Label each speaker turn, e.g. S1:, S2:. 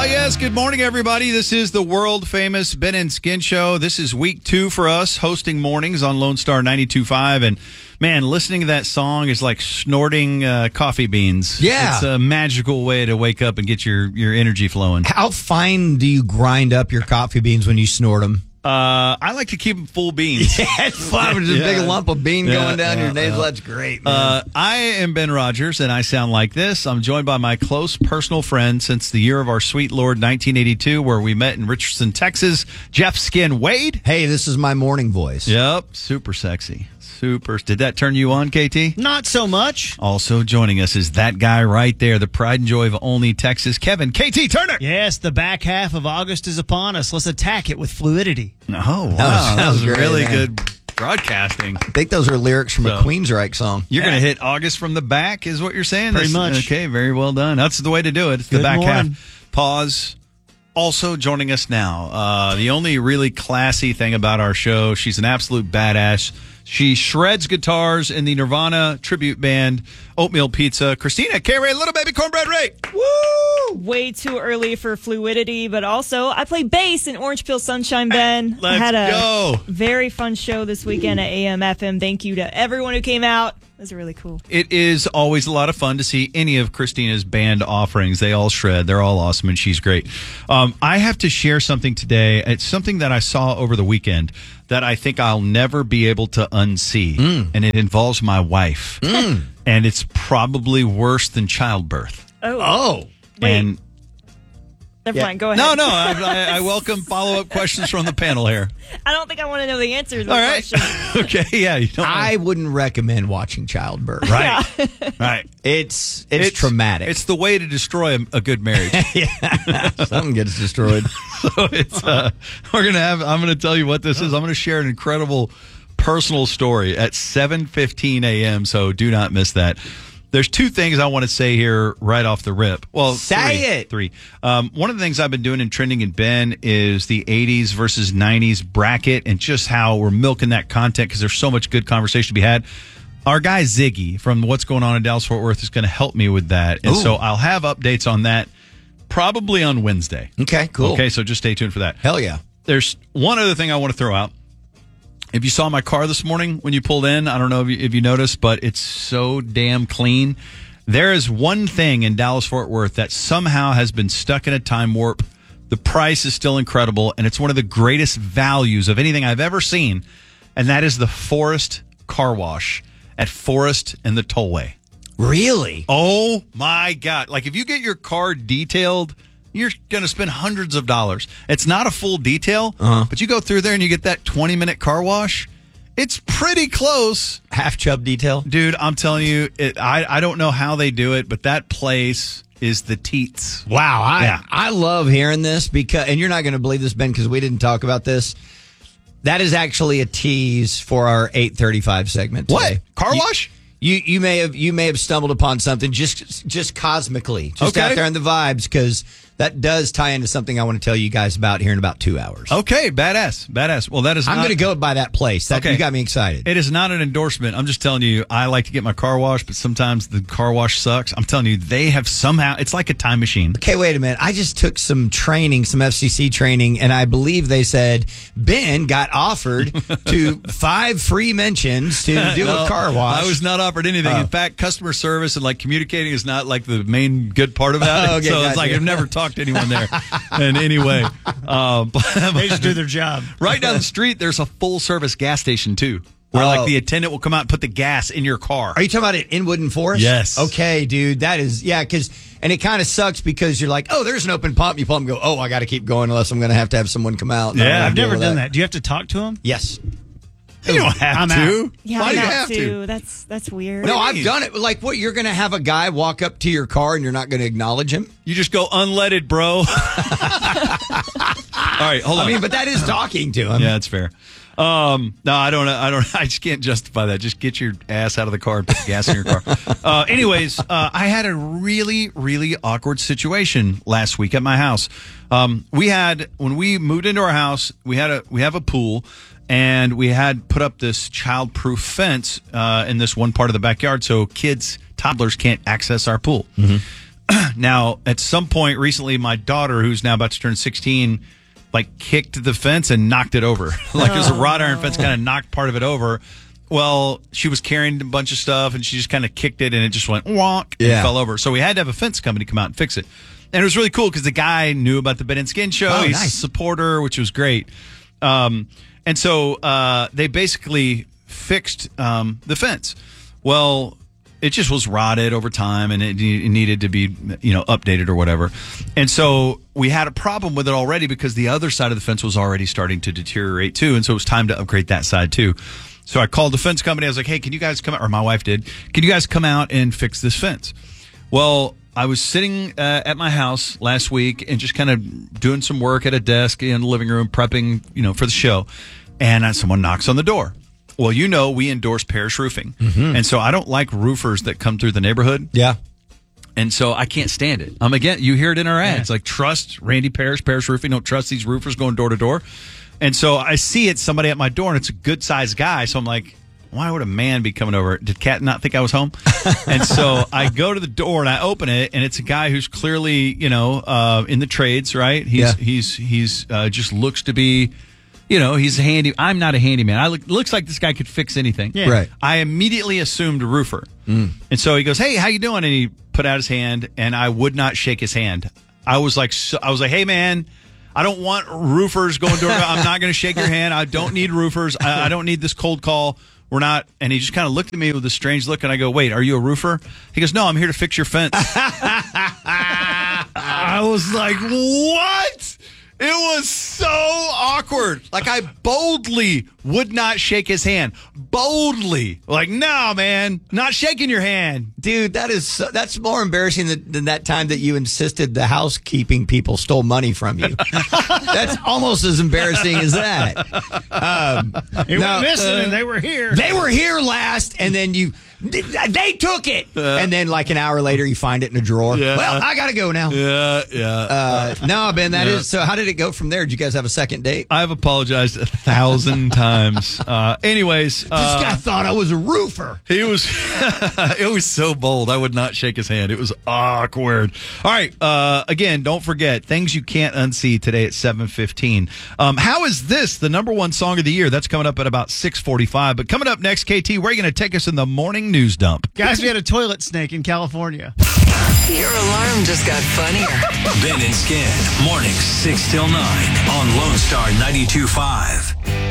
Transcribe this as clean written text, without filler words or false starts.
S1: Yes, good morning, everybody. This is the world-famous Ben and Skin Show. This is week 2 for us, hosting mornings on Lone Star 92.5. And, man, listening to that song is like snorting coffee beans.
S2: Yeah.
S1: It's a magical way to wake up and get your energy flowing.
S2: How fine do you grind up your coffee beans when you snort them?
S1: I like to keep them full beans.
S2: Yeah, it's fine. Just a big lump of bean going down your nasal. That's great, man.
S1: I am Ben Rogers, and I sound like this. I'm joined by my close personal friend since the year of our sweet Lord, 1982, where we met in Richardson, Texas, Jeff Skin Wade.
S2: Hey, this is my morning voice.
S1: Yep, super sexy. Super. Did that turn you on, KT?
S3: Not so much.
S1: Also joining us is that guy right there, the pride and joy of Olney, Texas, Kevin KT Turner.
S3: Yes, the back half of August is upon us. Let's attack it with fluidity.
S1: Oh, wow. That was
S2: great,
S1: really
S2: man.
S1: good broadcasting.
S2: I think those are lyrics from a Queensryche song.
S1: You're going to hit August from the back, is what you're saying?
S3: Pretty much.
S1: Okay, very well done. That's the way to do it. It's the
S3: Good
S1: back
S3: morning.
S1: half. Pause. Also joining us now, the only really classy thing about our show, she's an absolute badass. She shreds guitars in the Nirvana tribute band Oatmeal Pizza. Christina K-Ray, Little Baby Cornbread Ray.
S4: Woo! Way too early for fluidity, but also I play bass in Orange Peel Sunshine Ben.
S1: Let's
S4: I had a
S1: go.
S4: very fun show this weekend at AM FM. Thank you to everyone who came out. It was really cool.
S1: It is always a lot of fun to see any of Christina's band offerings. They all shred. They're all awesome, and she's great. I have to share something today. It's something that I saw over the weekend that I think I'll never be able to unsee, and it involves my wife. And it's probably worse than childbirth.
S4: Oh. Wait.
S1: And
S4: Never mind. Go ahead.
S1: no, I welcome follow-up questions from the panel here.
S4: I don't think I want to know the answer to the
S1: All right.
S4: question.
S1: Okay, yeah. You don't
S2: I wouldn't recommend watching childbirth.
S1: Right. Right.
S2: It's traumatic.
S1: It's the way to destroy a good marriage.
S2: Something gets destroyed.
S1: So it's I'm gonna tell you what this is. I'm gonna share an incredible personal story at 7:15 a.m. So do not miss that. There's 2 things I want to say here right off the rip. Well,
S2: Say it.
S1: 3. One of the things I've been doing in Trending in Ben is the 80s versus 90s bracket and just how we're milking that content because there's so much good conversation to be had. Our guy Ziggy from What's Going On in Dallas-Fort Worth is going to help me with that. And so I'll have updates on that probably on Wednesday.
S2: Okay, cool.
S1: Okay, so just stay tuned for that.
S2: Hell yeah.
S1: There's one other thing I want to throw out. If you saw my car this morning when you pulled in, I don't know if you noticed, but it's so damn clean. There is one thing in Dallas-Fort Worth that somehow has been stuck in a time warp. The price is still incredible, and it's one of the greatest values of anything I've ever seen, and that is the Forest Car Wash at Forest and the Tollway.
S2: Really?
S1: Oh, my God. Like, if you get your car detailed, you're going to spend hundreds of dollars. It's not a full detail, but you go through there and you get that 20-minute car wash. It's pretty close.
S2: Half chub detail?
S1: Dude, I'm telling you, I don't know how they do it, but that place is the teats.
S2: Wow. I love hearing this because, and you're not going to believe this, Ben, because we didn't talk about this. That is actually a tease for our 8:35 segment today.
S1: What? Car wash?
S2: You may have stumbled upon something just cosmically, just
S1: Okay.
S2: out there in the vibes, because that does tie into something I want to tell you guys about here in about 2 hours.
S1: Okay, badass. Well, that is
S2: I'm going to go by that place.
S1: Okay.
S2: You got me excited.
S1: It is not an endorsement. I'm just telling you, I like to get my car washed, but sometimes the car wash sucks. I'm telling you, they have somehow, it's like a time machine.
S2: Okay, wait a minute. I just took some training, some FCC training, and I believe they said Ben got offered to 5 free mentions to do a car wash.
S1: I was not offered anything. In fact, customer service and like communicating is not like the main good part of that.
S2: Okay,
S1: so it's
S2: gotcha.
S1: like I've never talked to anyone there in any way.
S3: They just do their job.
S1: Right down the street, there's a full service gas station too, where like the attendant will come out and put the gas in your car.
S2: Are you talking about it in Wood and Forest?
S1: Yes.
S2: Okay, dude. That is, yeah, and it kind of sucks because you're like, oh, there's an open pump. You pull up and go, oh, I got to keep going unless I'm going to have someone come out.
S1: Yeah,
S3: I've never done that. Do you have to talk to them?
S2: Yes.
S1: You don't have
S3: I'm
S1: to.
S3: out.
S4: Yeah,
S1: Why do you
S4: I'm out
S1: have
S4: too.
S1: to?
S4: That's weird.
S2: No,
S1: do you
S2: I've
S1: mean?
S2: done it. Like, what, you're going to have a guy walk up to your car and you're not going to acknowledge him?
S1: You just go unleaded, bro. All right, hold on.
S2: I mean, but that is talking to him.
S1: Yeah, that's fair. No, I don't. I just can't justify that. Just get your ass out of the car and put gas in your car. Anyways, I had a really, really awkward situation last week at my house. When we moved into our house, we have a pool, and we had put up this child-proof fence in this one part of the backyard, so toddlers can't access our pool. Now, at some point recently, my daughter, who's now about to turn 16, like kicked the fence and knocked it over. Like it was a wrought iron fence, kind of knocked part of it over. Well, she was carrying a bunch of stuff and she just kind of kicked it and it just went wonk and fell over. So we had to have a fence company come out and fix it. And it was really cool because the guy knew about the Ben and Skin show. He's a supporter, which was great. And so they basically fixed the fence. Well, it just was rotted over time and it needed to be, updated or whatever. And so we had a problem with it already because the other side of the fence was already starting to deteriorate too. And so it was time to upgrade that side too. So I called the fence company. I was like, hey, can you guys come out? Or my wife did. Can you guys come out and fix this fence? Well, I was sitting at my house last week and just kind of doing some work at a desk in the living room, prepping, for the show. And someone knocks on the door. Well, we endorse Parrish Roofing. Mm-hmm. And so I don't like roofers that come through the neighborhood.
S2: Yeah.
S1: And so I can't stand it. Again, you hear it in our ads. Like, trust Randy Parrish, Parrish Roofing. Don't trust these roofers going door to door. And so I see it's somebody at my door, and it's a good-sized guy. So I'm like, why would a man be coming over? Did Kat not think I was home? And so I go to the door, and I open it, and it's a guy who's clearly, in the trades, right? He's just looks to be, he's a handy. I'm not a handyman. Looks like this guy could fix anything.
S3: Yeah.
S2: Right.
S1: I immediately assumed a roofer. And so he goes, hey, how you doing? And he put out his hand, and I would not shake his hand. I was like, hey, man, I don't want roofers going door. I'm not going to shake your hand. I don't need roofers. I don't need this cold call. We're not. And he just kind of looked at me with a strange look, and I go, wait, are you a roofer? He goes, no, I'm here to fix your fence. I was like, what? It was so awkward. Like, I boldly would not shake his hand. Boldly. Like, no, man, not shaking your hand.
S2: Dude, that's more embarrassing than that time that you insisted the housekeeping people stole money from you. That's almost as embarrassing as that.
S3: They were missing and they were here.
S2: They were here last, and then they took it. And then like an hour later, you find it in a drawer.
S1: Yeah.
S2: Well, I got to go now.
S1: Yeah.
S2: No, Ben, that is. So how did it go from there? Did you guys have a second date?
S1: I've apologized 1,000 times. Anyways.
S2: This guy thought I was a roofer.
S1: He was, it was so bold. I would not shake his hand. It was awkward. All right. Again, don't forget things you can't unsee today at 7:15. How is this the number one song of the year? That's coming up at about 6:45. But coming up next, KT, where are you going to take us in the morning news dump?
S3: Guys, we had a toilet snake in California.
S5: Your alarm just got funnier. Ben and Skin, mornings 6 till 9 on Lone Star 92.5.